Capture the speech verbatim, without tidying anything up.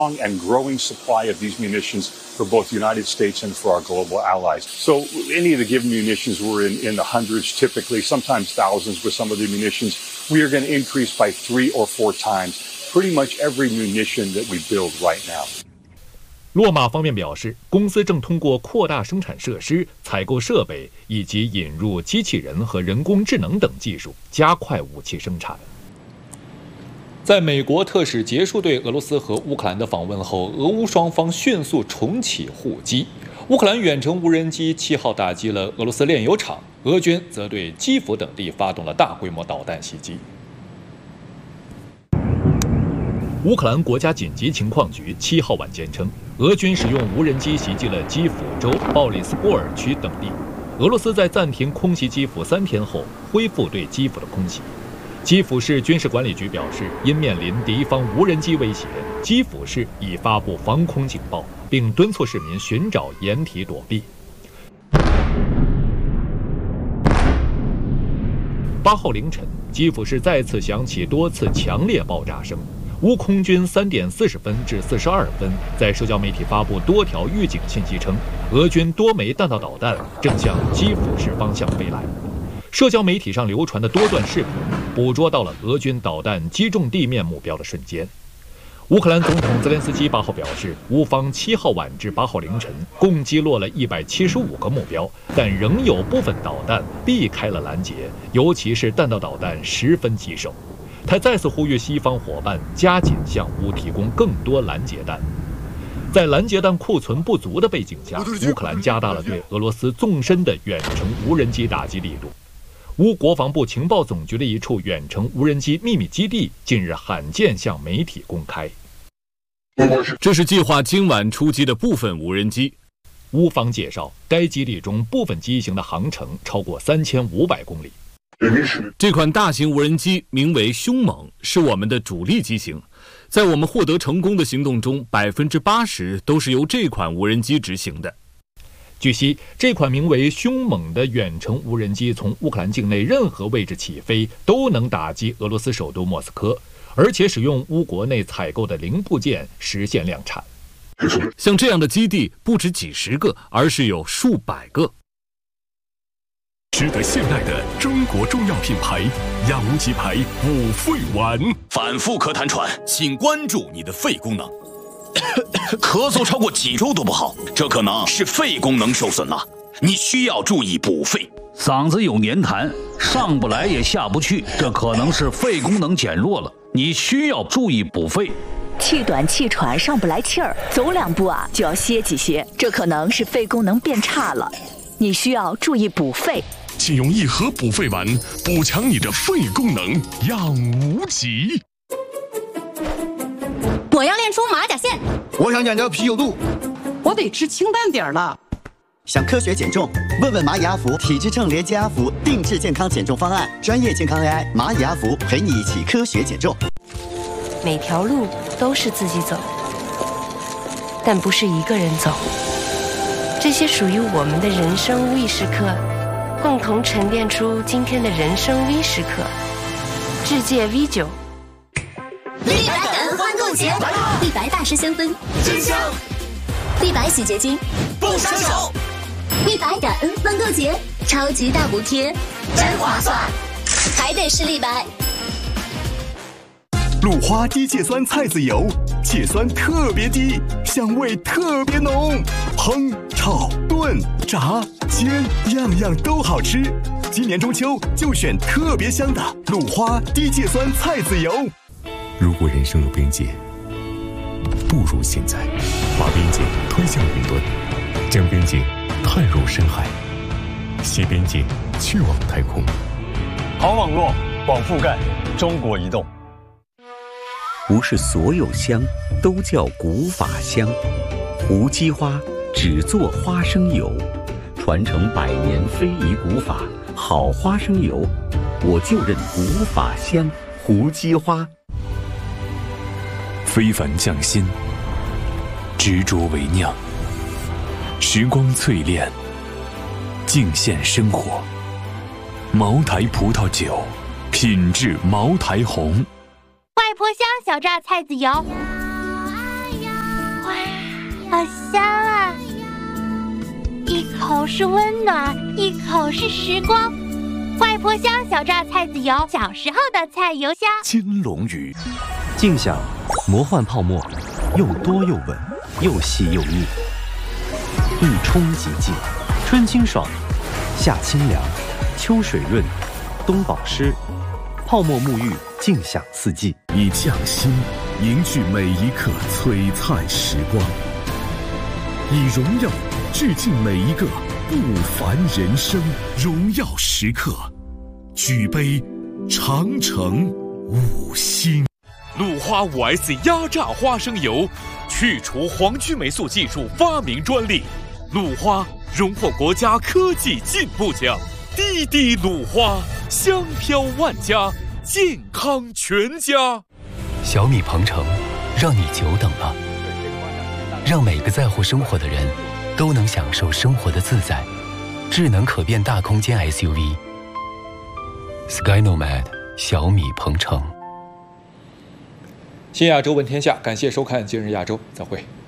and growing supply of these munitions for both the United States and for our global allies. So any of the given munitions were in, in the hundreds, typically, sometimes thousands with some of the munitions. We are going to increase by three or four times pretty much every munition that we build right now. 洛马方面表示，公司正通过扩大生产设施、采购设备以及引入机器人和人工智能等技术，加快武器生产。在美国特使结束对俄罗斯和乌克兰的访问后，俄乌双方迅速重启互击。乌克兰远程无人机七号打击了俄罗斯炼油厂，俄军则对基辅等地发动了大规模导弹袭击。乌克兰国家紧急情况局七号晚间称，俄军使用无人机袭击了基辅州鲍里斯波尔区等地。俄罗斯在暂停空袭基辅三天后，恢复对基辅的空袭。基辅市军事管理局表示，因面临敌方无人机威胁，基辅市已发布防空警报，并敦促市民寻找掩体躲避。八号凌晨，基辅市再次响起多次强烈爆炸声。乌空军三点四十分至四十二分在社交媒体发布多条预警信息称，俄军多枚弹道导弹正向基辅市方向飞来。社交媒体上流传的多段视频捕捉到了俄军导弹击中地面目标的瞬间。乌克兰总统泽连斯基八号表示，乌方七号晚至八号凌晨共击落了一百七十五个目标，但仍有部分导弹避开了拦截，尤其是弹道导弹十分棘手。他再次呼吁西方伙伴加紧向乌提供更多拦截弹。在拦截弹库存不足的背景下，乌克兰加大了对俄罗斯纵深的远程无人机打击力度。乌国防部情报总局的一处远程无人机秘密基地近日罕见向媒体公开。 这是计划今晚出击的部分无人机。 乌方介绍，该基地中部分机型的航程超过三千五百公里。 这款大型无人机名为凶猛，是我们的主力机型。在我们获得成功的行动中，百分之八十都是由这款无人机执行的。 据悉，这款名为凶猛的远程无人机从乌克兰境内任何位置起飞，都能打击俄罗斯首都莫斯科，而且使用乌国内采购的零部件实现量产。 像这样的基地不止几十个，而是有数百个。 值得信赖的中国中药品牌亚无极牌五肺丸， 反复咳痰喘，请关注你的肺功能。咳嗽超过几周都不好，这可能是肺功能受损了，你需要注意补肺。 嗓子有黏痰，上不来也下不去，这可能是肺功能减弱了，你需要注意补肺。 气短气喘，上不来气儿，走两步啊就要歇几歇，这可能是肺功能变差了，你需要注意补肺。 请用一盒补肺丸补强你的肺功能，养无极。 我要练出马甲线， 我想减掉啤酒肚， 我得吃清淡点儿了。 想科学减重？问问蚂蚁阿福体脂秤连接阿福定制健康减重方案，专业健康 A I 蚂蚁阿福陪你一起科学减重。 每条路都是自己走，但不是一个人走。这些属于我们的人生 V 时刻，共同沉淀出今天的人生 V 时刻。智界 V 九。 立白感恩欢购节，立白大师香氛真香，立白洗洁精不伤手，立白感恩欢购节超级大补贴，真划算，还得是立白。 鲁花低芥酸菜籽油，芥酸特别低，香味特别浓，烹、炒、炖、炸、煎，样样都好吃。今年中秋就选特别香的鲁花低芥酸菜籽油。 如果人生有边界，不如现在，把边界推向云端，将边界探入深海，携边界去往太空。 好网络，广覆盖，中国移动。 不是所有香都叫古法香，无机花只做花生油，传承百年非遗古法，好花生油，我就认古法香，胡姬花。 非凡匠心，执着为酿，时光淬炼，敬献生活。茅台葡萄酒，品质茅台红。 外婆香小榨菜籽油， 好香啊！一口是温暖，一口是时光。外婆香小榨菜籽油，小时候的菜油香。 金龙鱼， 静享魔幻泡沫，又多又稳，又细又腻，一冲即净。春清爽，夏清凉，秋水润，冬保湿。泡沫沐浴，静享四季。 以匠心凝聚每一刻璀璨时光，以荣耀致敬每一个不凡人生。荣耀时刻，举杯长城五星。 鲁花 五 S 压榨花生油，去除黄曲霉素技术发明专利。鲁花荣获国家科技进步奖。滴滴鲁花，香飘万家，健康全家。 小米鹏程，让你久等了，让每个在乎生活的人都能享受生活的自在。智能可变大空间 S U V Skynomad 小米鹏程。 新亚洲问天下，感谢收看今日亚洲，再会。